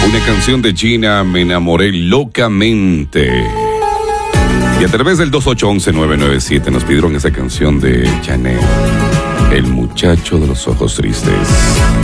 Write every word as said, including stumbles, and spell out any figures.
Una canción de Gina, Me enamoré locamente. Y a través del dos ocho uno uno nueve nueve siete nos pidieron esa canción de Chanel, El muchacho de los ojos tristes.